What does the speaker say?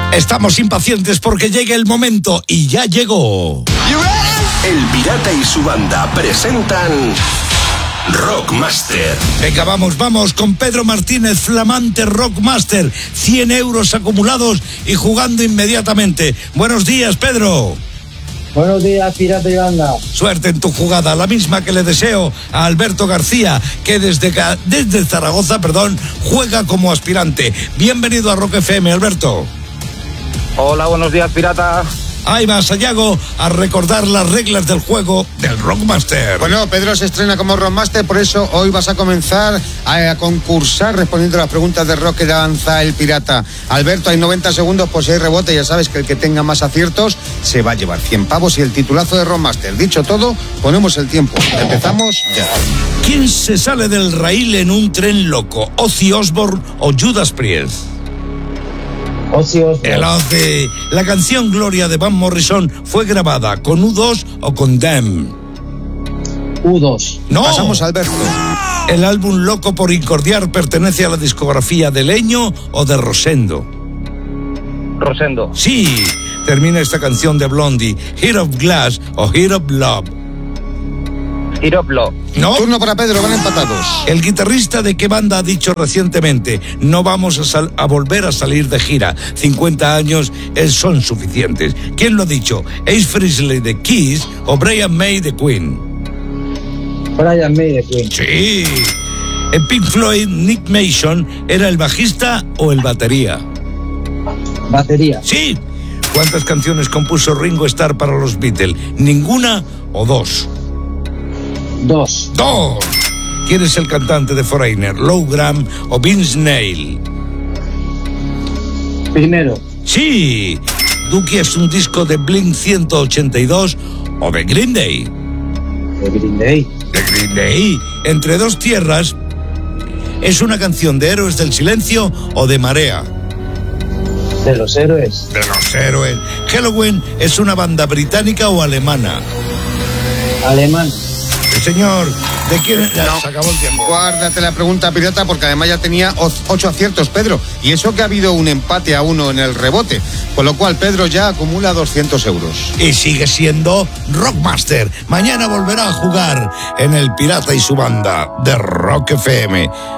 Estamos impacientes porque llegue el momento y ya llegó. El Pirata y su banda presentan Rockmaster. Venga, vamos con Pedro Martínez, flamante Rockmaster. 100 euros acumulados y jugando inmediatamente. Buenos días, Pedro. Buenos días, Pirata y banda. Suerte en tu jugada, la misma que le deseo a Alberto García, que desde Zaragoza, juega como aspirante. Bienvenido a Rock FM, Alberto. Hola, buenos días, Pirata. Ahí va Sayago a recordar las reglas del juego del Rockmaster. Bueno, Pedro se estrena como Rockmaster, por eso hoy vas a comenzar a concursar respondiendo a las preguntas de rock que lanza el Pirata. Alberto, hay 90 segundos por si hay rebote. Ya sabes que el que tenga más aciertos se va a llevar 100 pavos y el titulazo de Rockmaster. Dicho todo, ponemos el tiempo. Empezamos ya. ¿Quién se sale del raíl en un tren loco? ¿Ozzy Osbourne o Judas Priest? Ozzy Osbourne. El Ozzy. La canción Gloria de Van Morrison fue grabada con U2 o con Them. U2. No. Pasamos a Alberto. El álbum Loco por Incordiar pertenece a la discografía de Leño o de Rosendo. Rosendo. Sí. Termina esta canción de Blondie, Heart of Glass o Heart of Love. Iroplo. No. Turno para Pedro, van empatados. El guitarrista de qué banda ha dicho recientemente: no vamos a volver a salir de gira, 50 años son suficientes? ¿Quién lo ha dicho? ¿Ace Frehley de Kiss o Brian May de Queen? Brian May de Queen. Sí. En Pink Floyd, Nick Mason era el bajista o el batería. Batería. Sí. ¿Cuántas canciones compuso Ringo Starr para los Beatles? ¿Ninguna o dos? Dos. ¿Quién es el cantante de Foreigner? ¿Lou Gramm o Vince Neil? Primero. Sí. ¿Dookie es un disco de Blink 182 o de Green Day? De Green Day. De Green Day. Entre dos tierras es una canción de Héroes del Silencio o de Marea. De los héroes. De los héroes. Helloween es una banda británica o alemana. Alemán. Señor, ¿de quién? Ya, No. se acabó el tiempo. Guárdate la pregunta, Pirata, porque además ya tenía 8 aciertos, Pedro. Y eso que ha habido un empate a 1 en el rebote. Con lo cual, Pedro ya acumula 200 euros. Y sigue siendo Rockmaster. Mañana volverá a jugar en El Pirata y su banda de Rock FM.